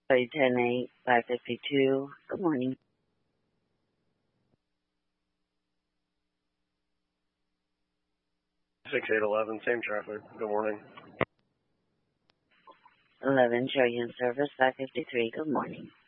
10-8, 552. Good morning. 6811, same traffic. Good morning. 11, show you in service, 553. Good morning.